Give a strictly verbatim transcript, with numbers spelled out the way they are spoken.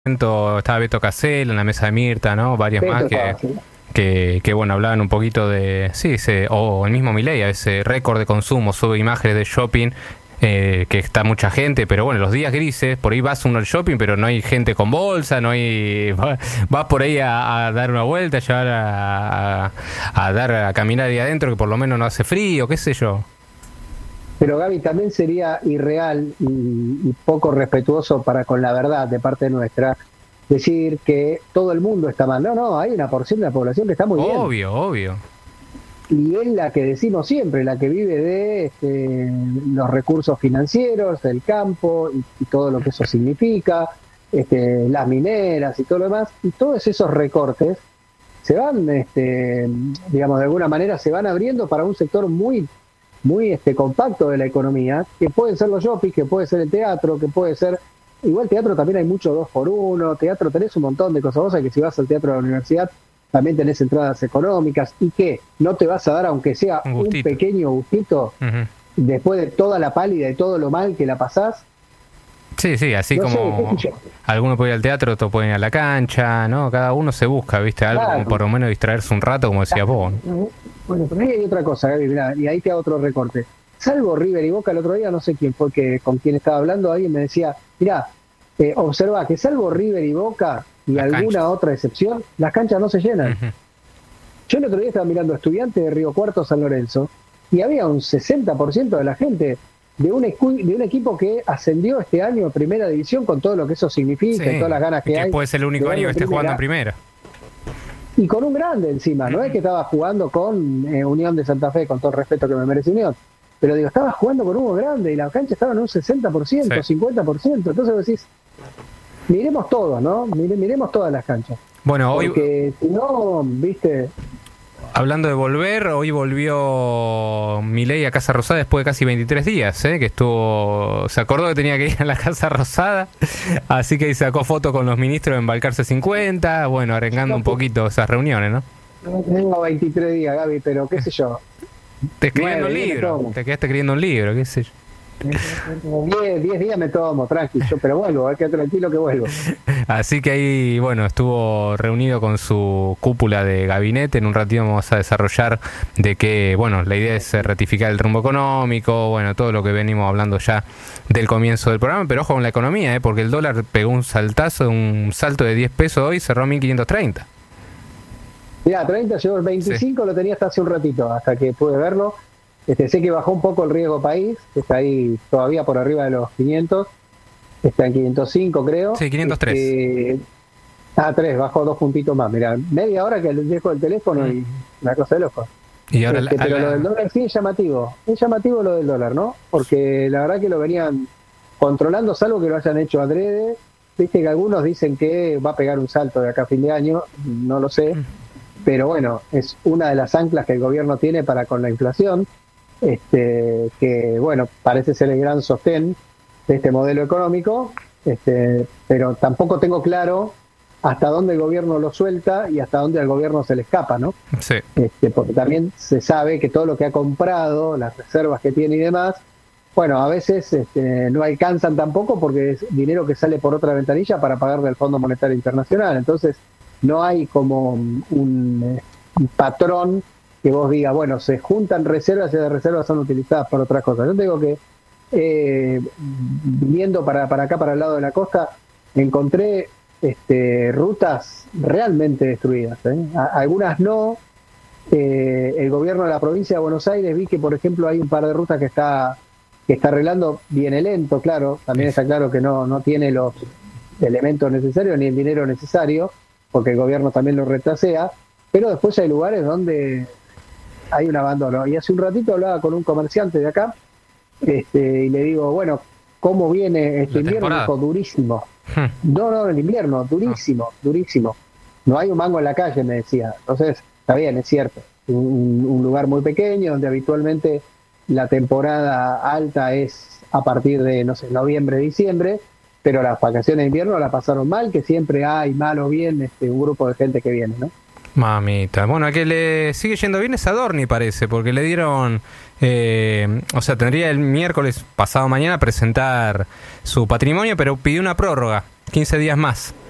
Estaba Beto Casella en la mesa de Mirta, ¿no? Varias Beto más que, estaba, sí. que, que, bueno, hablaban un poquito de, sí, ese, o el mismo Milei, a ese récord de consumo, sube imágenes de shopping, eh, que está mucha gente, pero bueno, los días grises, por ahí vas uno al shopping, pero no hay gente con bolsa, no hay, vas, vas por ahí a, a dar una vuelta, a llevar a, a, a dar a caminar ahí adentro, que por lo menos no hace frío, qué sé yo. Pero Gaby, también sería irreal y, y poco respetuoso para con la verdad de parte nuestra decir que todo el mundo está mal. No, no, hay una porción de la población que está muy bien. Obvio, obvio. Y es la que decimos siempre, la que vive de este, los recursos financieros, del campo y, y todo lo que eso significa, este, las mineras y todo lo demás. Y todos esos recortes se van, este, digamos, de alguna manera se van abriendo para un sector muy muy este compacto de la economía, que pueden ser los shoppings, que puede ser el teatro, que puede ser, igual teatro también hay mucho dos por uno, teatro tenés un montón de cosas, vos sabés que si vas al teatro de la universidad también tenés entradas económicas, y que no te vas a dar, aunque sea un, un pequeño gustito, uh-huh. después de toda la pálida y todo lo mal que la pasás. Sí, sí, así no como sé, algunos pueden ir al teatro, otros pueden ir a la cancha, ¿no? Cada uno se busca, ¿viste? Algo claro. Como por lo menos distraerse un rato, como decías vos. Bueno, pero ahí hay otra cosa, Gaby, mirá, y ahí te hago otro recorte. Salvo River y Boca el otro día, no sé quién fue que con quién estaba hablando, alguien me decía, mirá, eh, observa que salvo River y Boca y la alguna cancha. Otra excepción, las canchas no se llenan. Uh-huh. Yo el otro día estaba mirando Estudiantes de Río Cuarto San Lorenzo y había un sesenta por ciento de la gente de un, escu- de un equipo que ascendió este año a Primera División con todo lo que eso significa, sí, y todas las ganas que, que hay. Que puede ser el único año que esté jugando en Primera. Y con un grande encima, no es que estaba jugando con eh, Unión de Santa Fe, con todo el respeto que me merece Unión, pero digo, estaba jugando con Hugo Grande y la cancha estaba en un sesenta por ciento, sí. cincuenta por ciento, entonces vos decís, miremos todo, ¿no? Mire, miremos todas las canchas. Bueno, hoy... Porque si no, viste... Hablando de volver, hoy volvió Milei a Casa Rosada después de casi veintitrés días, ¿eh? Que estuvo, se acordó que tenía que ir a la Casa Rosada, así que sacó foto con los ministros de Embalcarce cincuenta, bueno, arengando un poquito esas reuniones, ¿no? Tengo veintitrés días, Gaby, pero qué sé yo. Te escribiendo un libro, te quedaste escribiendo un libro, qué sé yo. diez días me tomo, tranquilo, pero vuelvo, hay que tranquilo que vuelvo. Así que ahí, bueno, estuvo reunido con su cúpula de gabinete. En un ratito vamos a desarrollar de que, bueno, la idea es ratificar el rumbo económico, bueno, todo lo que venimos hablando ya del comienzo del programa, pero ojo con la economía, ¿eh? Porque el dólar pegó un saltazo, un salto de diez pesos hoy, cerró a mil quinientos treinta. Mira, treinta llegó el veinticinco, sí. Lo tenía hasta hace un ratito, hasta que pude verlo. Este, sé que bajó un poco el riesgo país, está ahí todavía por arriba de los quinientos, está en quinientos cinco creo. Sí, quinientos tres. Este, ah, tres, bajó dos puntitos más, mira, media hora que le dejo el teléfono y una cosa de loco. Y ahora este, la, pero la... lo del dólar sí es llamativo, es llamativo lo del dólar, ¿no? Porque la verdad que lo venían controlando, salvo que lo hayan hecho adrede. Viste que algunos dicen que va a pegar un salto de acá a fin de año, no lo sé, pero bueno, es una de las anclas que el gobierno tiene para con la inflación. Este, que bueno, parece ser el gran sostén de este modelo económico, este, pero tampoco tengo claro hasta dónde el gobierno lo suelta y hasta dónde al gobierno se le escapa, ¿no? Sí. Este, porque también se sabe que todo lo que ha comprado, las reservas que tiene y demás, bueno, a veces este, no alcanzan tampoco porque es dinero que sale por otra ventanilla para pagarle al Fondo Monetario Internacional, entonces no hay como un, un patrón que vos digas, bueno, se juntan reservas y las reservas son utilizadas por otras cosas. Yo te digo que eh, viniendo para, para acá, para el lado de la costa, encontré este, rutas realmente destruidas, ¿eh? A, algunas no. Eh, el gobierno de la provincia de Buenos Aires, vi que, por ejemplo, hay un par de rutas que está que está arreglando, viene lento, claro. También está claro que no, no tiene los elementos necesarios ni el dinero necesario, porque el gobierno también lo retrasea, pero después hay lugares donde hay un abandono. Y hace un ratito hablaba con un comerciante de acá este, y le digo, bueno, ¿cómo viene este invierno? Dijo, durísimo. Hmm. No, no, el invierno, durísimo, oh. durísimo. No hay un mango en la calle, me decía. Entonces, está bien, es cierto. Un, un lugar muy pequeño donde habitualmente la temporada alta es a partir de, no sé, noviembre, diciembre, pero las vacaciones de invierno la pasaron mal, que siempre hay, mal o bien, este, un grupo de gente que viene, ¿no? Mamita, bueno, a que le sigue yendo bien es a Dorni, parece, porque le dieron, eh, o sea, tendría el miércoles pasado mañana presentar su patrimonio, pero pidió una prórroga, quince días más.